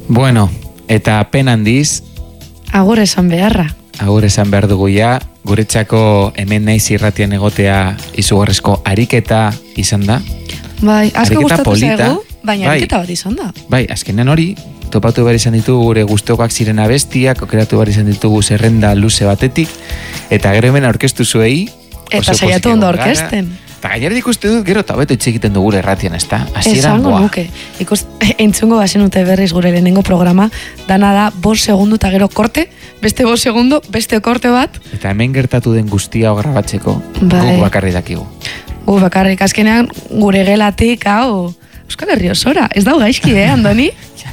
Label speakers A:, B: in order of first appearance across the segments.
A: Bueno, eta pen handiz
B: agur esan beharra.
A: Agur esan behar dugu ja, guretzako hemen naiz irratian egotea izugarrizko ariketa izan da.
B: Bai, asko
A: Ariketa
B: gustatu
A: polita.
B: zaigu, baina ariketa bat izan da.
A: Bai, azkenean hori, topatu behar izan ditugu gure gustokoak ziren abestiak, aukeratu behar izan ditugu zerrenda luze batetik, eta gero hemen aurkeztu zuei.
B: Eta saiatu ondo aurkezten.
A: Eta gainera ikuste dut, gero eta beto hitz egiten dugu gure erratian, ezta?
B: Esango nuke. Entzungo bazenute berriz gure lehenengo programa, dana da 5 segundu eta gero korte, beste 5 segundu, beste korte bat.
A: Eta hemen gertatu den guztia grabatzeko,
B: bai.
A: Guk bakarri dakigu.
B: Guk bakarrik, azkenean gure gelatik, hau, Euskal Herri osora, ez dau gaizki, Andoni?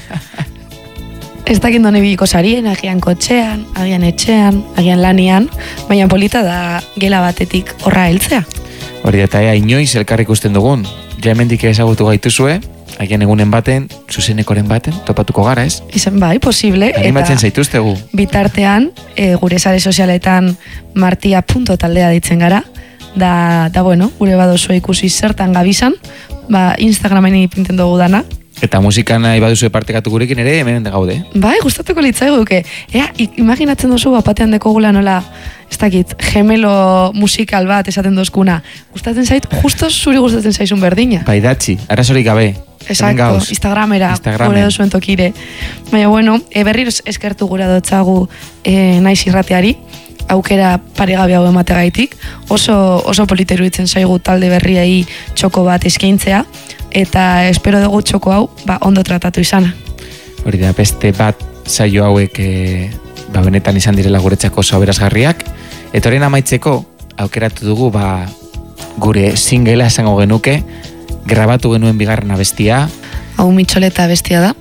B: Ez dakit doni biliko sarien, agian kotxean, agian etxean, agian lanian, baina polita da gela batetik horra heltzea.
A: Hori eta inoiz elkarrik ikusten dugun, ja hemendik ezagutu gaituzue, agian egunen baten, zuzenekoren baten, topatuko gara, ez?
B: Izan bai, posible.
A: Animatzen zaituztegu.
B: Bitartean, gure sare sozialetan martia.taldea ditzen gara, da bueno, gure badozua ikusi zertan gabizan, Instagramen ipinten dugu dana.
A: Eta musikan nahi baduzu partekatu gurekin ere, hemen gaude.
B: Bai, gustatuko litzaiguke. Imaginatzen duzu bapatean dekogula nola, ez dakit, gemelo musikal bat esaten dozkuna. Gustatzen zait, justo zuri gustatzen zaizun berdina.
A: Bai, datzi, arazorik gabe.
B: Exacto, Instagramera, gure duzuen tokire. Baina, bueno, berriro eskertu gura dotzagu naiz irrateari, aukera paregabe hau emategaitik, oso politeru itzen zaigu talde berriai txoko bat eskaintzea, eta espero dugu txoko hau ondo tratatu izana.
A: Hori da, beste bat saio hauek benetan izan direla guretzako oso aberasgarriak, eta horien amaitzeko aukeratu dugu gure singela esango genuke, grabatu genuen bigarren abestia.
B: Hau mitxoleta abestia da,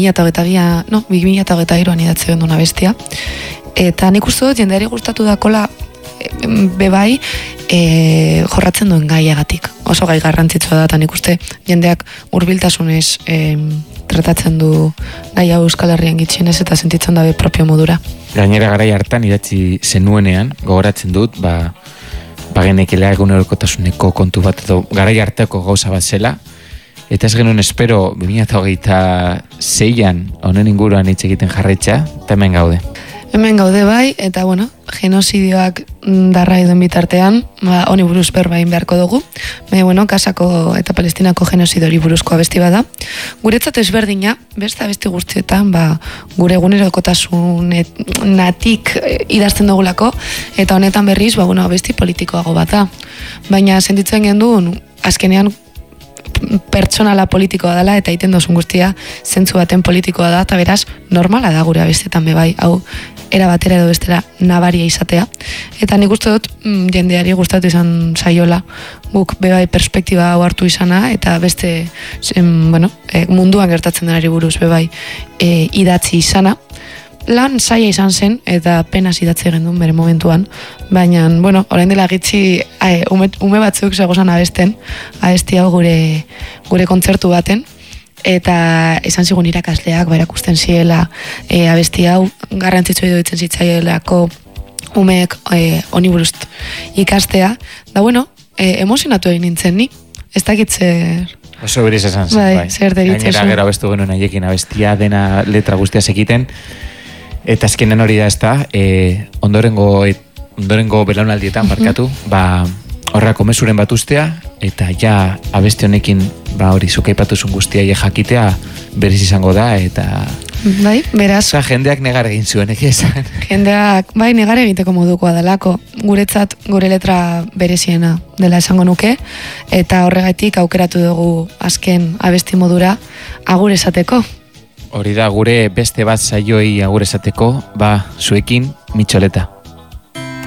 B: 2023an idatze genuen abestia, eta nik uste dut jendeari gustatu dakola bebai jorratzen duen gaiagatik. Oso gai garrantzitsua da, eta nik uste jendeak hurbiltasunez tratatzen du gai hau Euskal Herrian gitxienez eta sentitzen dabe propio modura.
A: Gainera garai hartan idatzi zenuenean, gogoratzen dut, genekilea egunerokotasuneko kontu bat edo garai harteko gauza bat zela, eta ez genuen espero 2026an honen inguruan hitz egiten jarraitza, eta hemen gaude.
B: Hemen gaude bai, eta bueno, genozidioak darra iduen bitartean, honi buruz berbain beharko dugu. Baina, bueno, Kasako eta Palestinako genozidori buruzko abesti bada. Guretzat ezberdina, beste abesti guztietan, gure egunerokotasunetik idazten dugulako, eta honetan berriz, abesti politikoago bat da. Baina, sentitzen genduen, azkenean, pertsonala politikoa dela eta egiten dozun guztia zentzu baten politikoa da, eta beraz normala da gure abestetan bebai, hau era batera edo bestera nabaria izatea, eta nik uste dut jendeari gustatu izan saiola guk bebai perspektiba hau hartu izana, eta beste munduan gertatzen denari buruz bebai idatzi izana. Lan zaila izan zen, eta penaz idatzi gendun bere momentuan, baina, orain dela gitzi ume batzuk zegozan abesten, abesti hau gure kontzertu baten, eta esan zigun irakasleak, erakusten ziela abesti hau, garrantzitsu edo ditzen zitzaielako umeek honi buruz ikastea, da emozionatu egin nintzen ni, ez dakit zer...
A: Oso beriz esan zen,
B: bai. Zer deritzezu.
A: Gainera gero abestu genuen haiekin abestia dena letra guztia sekiten, eta azkenen hori da ez da, ondorengo belaunaldietan barkatu, horrako mezuren bat ustea, eta ja abesti honekin hori zukaipatuzun guztia jakitea berriz izango da, eta...
B: Bai, beraz...
A: jendeak negar egin zuen, esan.
B: Jendeak, negar egiteko modukoa delako, guretzat gure letra bereziena dela esango nuke, eta horregatik aukeratu dugu azken abesti modura agur esateko.
A: Hori da, gure beste bat saioi agur esateko, zuekin mitxoleta.